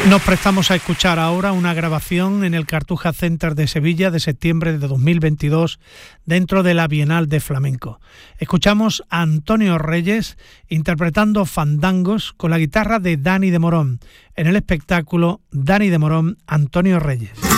Nos prestamos a escuchar ahora una grabación en el Cartuja Center de Sevilla de septiembre de 2022 dentro de la Bienal de Flamenco. Escuchamos a Antonio Reyes interpretando fandangos con la guitarra de Dani de Morón en el espectáculo Dani de Morón, Antonio Reyes.